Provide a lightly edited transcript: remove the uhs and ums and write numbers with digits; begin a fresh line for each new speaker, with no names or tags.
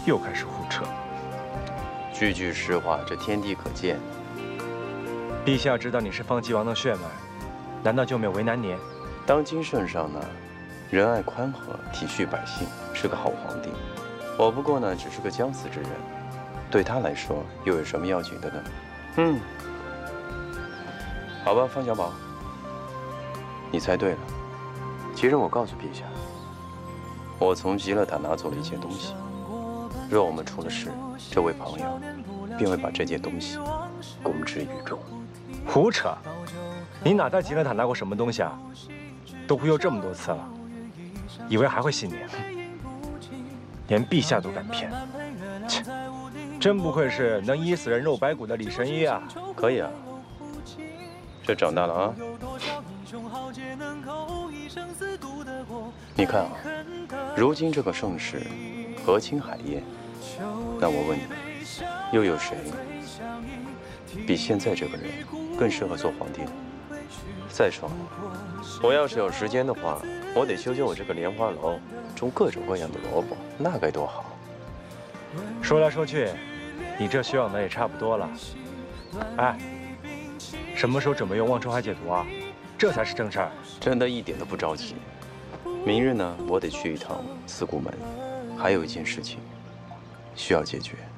又开始胡扯。
句句实话，这天地可见。
陛下知道你是方继王的血脉，难道就没有为难您？
当今圣上呢，仁爱宽和，体恤百姓，是个好皇帝。我不过呢，只是个将死之人，对他来说又有什么要紧的呢？好吧，方小宝，你猜对了。其实我告诉陛下，我从极乐塔拿走了一件东西。若我们出了事，这位朋友便会把这件东西公之于众。
胡扯！你哪在极乐塔拿过什么东西啊？都忽悠这么多次了，以为还会信你？连陛下都敢骗，切！真不愧是能噎死人肉白骨的李神医啊！
可以啊，这长大了啊。你看啊，如今这个盛世，河清海晏。那我问你，又有谁比现在这个人更适合做皇帝呢？再说了，我要是有时间的话，我得修修我这个莲花楼，种各种各样的萝卜，那该多好！
说来说去，你这修养的也差不多了。哎，什么时候准备用忘川海解毒啊？这才是正事儿。
真的一点都不着急。明日呢，我得去一趟四顾门，还有一件事情需要解决。